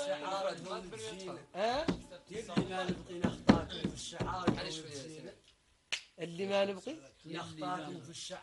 الشعار الدول بزينة. اللي ما نبقي نخطاكم في الشعار معلش شوية. اللي ما نبقي نخطاكم في الشعار